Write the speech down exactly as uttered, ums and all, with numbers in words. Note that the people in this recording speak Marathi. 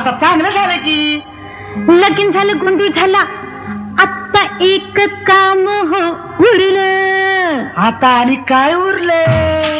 आता चांगलं झालं की लगीन झालं गोंधळ झाला आता एक काम हो उरलं आता आणि काय उरलं